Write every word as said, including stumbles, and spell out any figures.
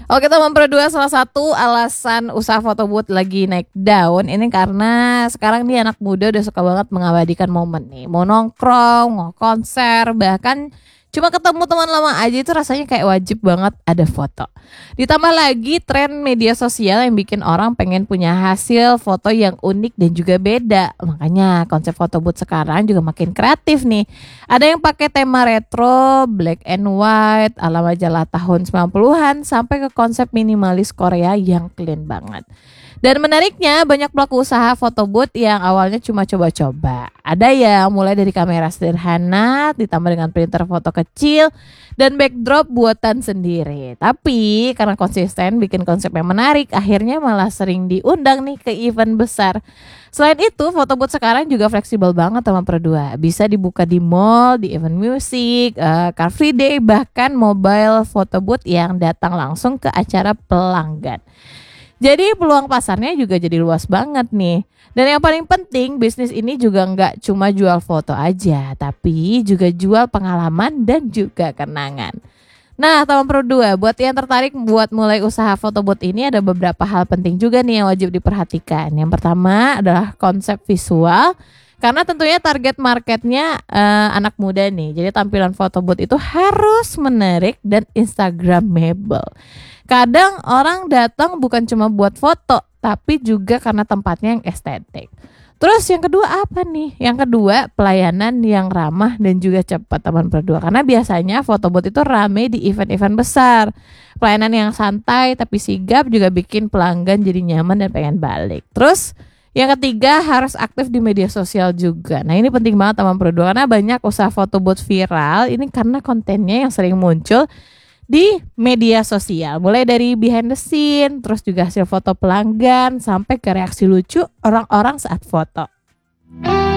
Oke teman berdua, salah satu alasan usaha foto booth lagi naik daun ini karena sekarang nih anak muda udah suka banget mengabadikan momen nih. Mau nongkrong, mau konser, bahkan cuma ketemu teman lama aja itu rasanya kayak wajib banget ada foto. Ditambah lagi tren media sosial yang bikin orang pengen punya hasil foto yang unik dan juga beda. Makanya konsep foto booth sekarang juga makin kreatif nih. Ada yang pakai tema retro, black and white, ala majalah tahun sembilan puluhan sampai ke konsep minimalis Korea yang clean banget. Dan menariknya banyak pelaku usaha foto booth yang awalnya cuma coba-coba. Ada yang mulai dari kamera sederhana ditambah dengan printer foto kecil dan backdrop buatan sendiri. Tapi karena konsisten bikin konsep yang menarik, akhirnya malah sering diundang nih ke event besar. Selain itu, foto booth sekarang juga fleksibel banget teman berdua. Bisa dibuka di mall, di event musik, uh, car free day, bahkan mobile foto booth yang datang langsung ke acara pelanggan. Jadi peluang pasarnya juga jadi luas banget nih. Dan yang paling penting bisnis ini juga nggak cuma jual foto aja, tapi juga jual pengalaman dan juga kenangan. Nah teman Pro dua, buat yang tertarik buat mulai usaha foto booth ini ada beberapa hal penting juga nih yang wajib diperhatikan. Yang pertama adalah konsep visual. Karena tentunya target marketnya uh, anak muda nih. Jadi tampilan foto booth itu harus menarik dan instagramable. Kadang orang datang bukan cuma buat foto, tapi juga karena tempatnya yang estetik. Terus yang kedua apa nih? Yang kedua pelayanan yang ramah dan juga cepat teman berdua. Karena biasanya foto booth itu rame di event-event besar. Pelayanan yang santai tapi sigap juga bikin pelanggan jadi nyaman dan pengen balik. Terus yang ketiga harus aktif di media sosial juga. Nah ini penting banget teman berdua karena banyak usaha foto booth viral ini karena kontennya yang sering muncul di media sosial, mulai dari behind the scene, terus juga hasil foto pelanggan, sampai ke reaksi lucu orang-orang saat foto.